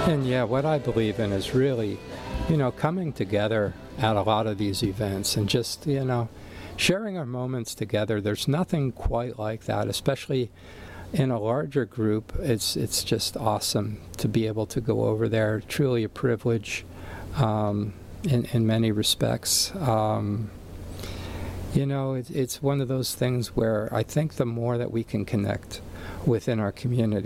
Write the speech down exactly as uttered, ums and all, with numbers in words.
And yeah, what I believe in is really, you know, coming together at a lot of these events and just, you know, sharing our moments together. There's nothing quite like that, especially in a larger group. It's it's just awesome to be able to go over there. Truly a privilege um, in, in many respects. Um, you know, it, it's one of those things where I think the more that we can connect within our community,